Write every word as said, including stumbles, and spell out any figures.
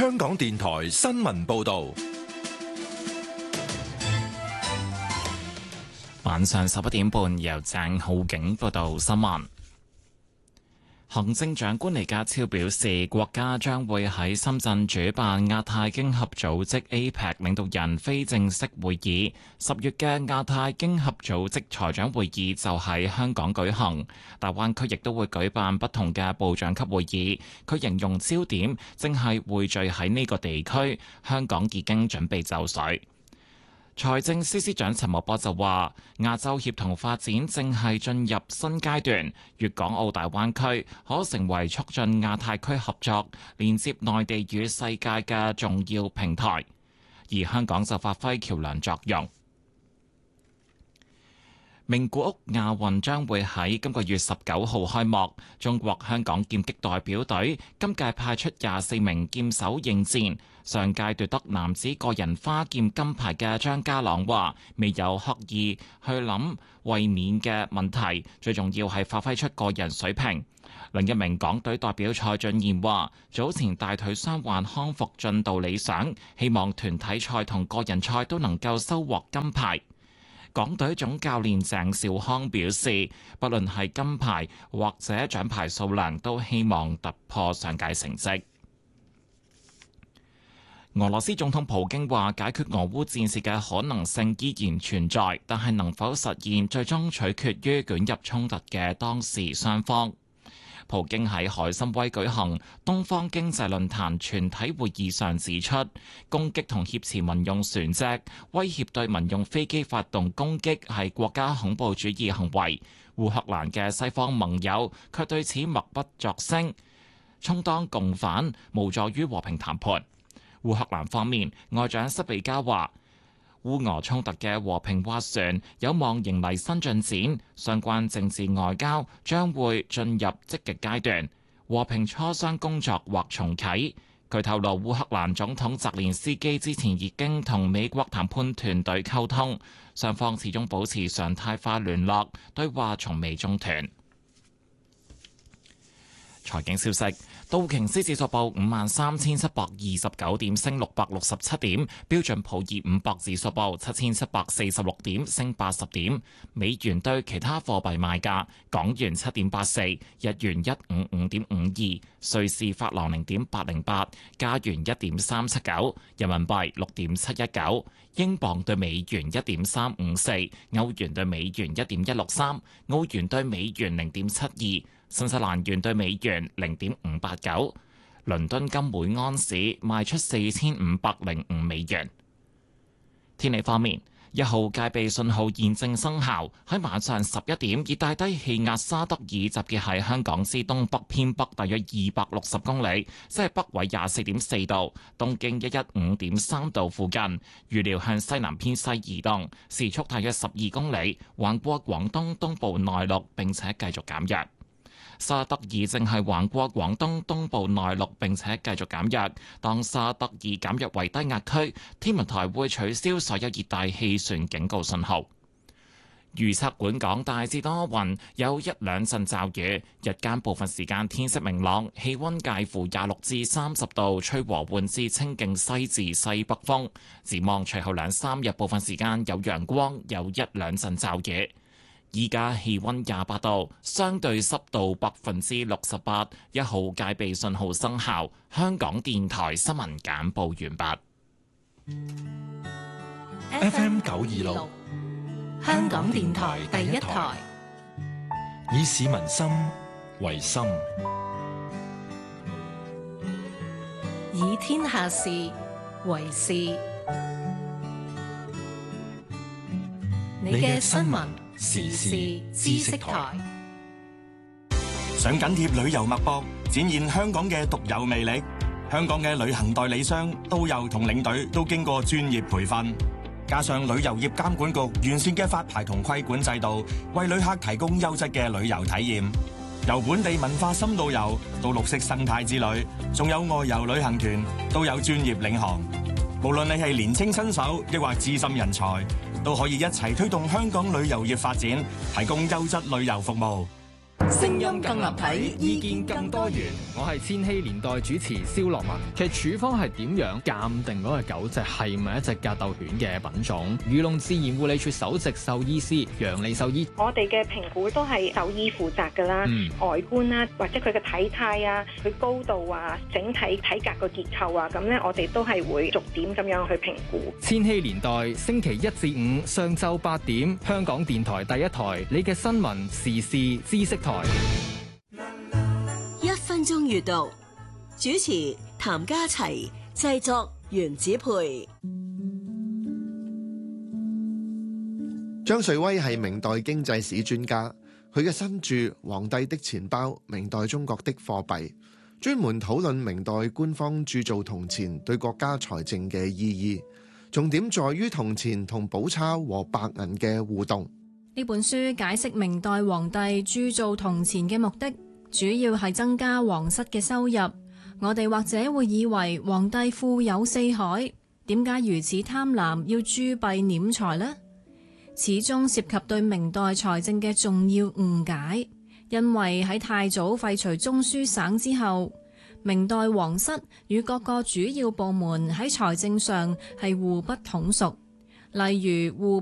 香港電台新聞報道。 晚上十一點半，由鄭浩景報道新聞。行政長官李家超表示，國家將會喺深圳主辦亞太經合組織 A P E C 領導人非正式會議。十月嘅亞太經合組織財長會議就喺香港舉行，大灣區亦都會舉辦不同嘅部長級會議。佢形容焦點正係匯聚喺呢個地區，香港已經準備就緒。財政司司長陳茂波就話，亞洲協同發展正係進入新階段，粵港澳大灣區可成為促進亞太區合作、連接內地與世界嘅重要平台，而香港就發揮橋樑作用。名古屋亞運將會喺今個月十九號開幕，中國香港劍擊代表隊今屆派出廿四名劍手應戰。上屆奪得男子個人花劍金牌嘅張家朗話，未有刻意去諗衛冕嘅問題，最重要係發揮出個人水平。另一名港隊代表蔡俊彥話，早前大腿傷患康復進度理想，希望團體賽同個人賽都能夠收穫金牌。港隊總教練鄭兆康表示，不論係金牌或者獎牌數量，都希望突破上屆成績。俄羅斯總統普京話，解決俄烏戰事嘅可能性依然存在，但係能否實現，最終取決於捲入衝突嘅當事雙方。普京喺海參崴舉行東方經濟論壇全體會議上指出，攻擊同挾持民用船隻、威脅對民用飛機發動攻擊係國家恐怖主義行為。烏克蘭嘅西方盟友卻對此默不作聲，充當共犯，無助於和平談判。烏克蘭方面，外長塞比加話，烏俄衝突嘅和平斡旋有望迎嚟新進展，相關政治外交將會進入積極階段，和平磋商工作或重啟。佢透露，烏克蘭總統澤連斯基之前已經同美國談判團隊溝通，雙方始終保持常態化聯絡，對話從未中斷。財經消息，道瓊斯指數報五萬三千七百二十九點，升六百六十七點；標準普爾五百指數報七千七百四十六點，升八十點。美元對其他貨幣賣價：港元七點八四，日元一五五點五二，瑞士法郎零點八零八，加元一點三七九，人民幣六點七一九，英鎊對美元一點三五四，歐元對美元一點一六三，澳元對美元零點七二。新西蘭元對美元零點五八九，倫敦金每安士賣出四千五百零五美元。天氣方面，一號戒備信號現正生效。喺晚上十一點，熱帶低氣壓沙德爾集結喺香港之東北偏北大約二百六十公里，即係北緯廿四點四度、東經一一五點三度附近。預料向西南偏西移動，時速大約十二公里，橫過廣東東部內陸，並且繼續減弱。沙德爾正係橫過廣東東部內陸，並且繼續減弱。當沙德爾減弱為低壓區，天文台會取消所有熱帶氣旋警告信號。預測本港大致多雲，有一兩陣驟雨，日間部分時間天色明朗，氣溫介乎廿六至三十度，吹和緩至清勁西至西北風。展望隨後兩三日部分時間有陽光，有一兩陣驟雨。依家氣溫廿八度，相對濕度百分之六十八，一號戒備信號生效。香港電台新聞簡報完畢。 F M 九二六， 香港電台第一台， 以市民心為心， 以天下事為事。你嘅新聞時事知識台， 想緊貼旅遊脈搏，展現香港嘅獨有魅力。香港嘅旅行代理商、導遊同領隊都經過專業培訓，加上旅遊業監管局完善嘅發牌同規管制度，為旅客提供優質嘅旅遊體驗。由本地文化深度遊到綠色生態之旅，仲有外遊旅行團，都有專業領航。無論你係年青新手，抑或資深人才，都可以一齊推動香港旅遊業發展，提供優質旅遊服務。 聲音更立體，意見更多元。 我係千禧年代主持蕭樂文。其實處方係點樣鑑定嗰個狗隻係咪一隻格鬥犬嘅品種？漁農自然護理署首席獸醫師楊利獸醫， 我哋嘅評估都係獸醫負責㗎啦，嗯、外觀啦，或者佢嘅體態啊，佢高度啊，整體體格個結構啊，咁咧我哋都係會逐點咁樣去評估。 千禧年代星期一至五上晝八點，香港電台第一台，你嘅新聞時事知識台。 一分鐘閱讀，主持譚家齊，製作袁子培。 張瑞威係明代經濟史專家，佢嘅新著《皇帝的錢包：明代中國的貨幣》，專門討論明代官方鑄造銅錢對國家財政嘅意義，重點在於銅錢同寶鈔和白銀嘅互動。 呢本書解釋明代皇帝鑄造銅錢嘅目的，主要係增加皇室嘅收入。我哋或者會以為皇帝富有四海，點解如此貪婪要鑄幣斂財呢？始終涉及對明代財政嘅重要誤解，因為喺太祖廢除中書省之後，明代皇室與各個主要部門喺財政上係互不統屬。例如戶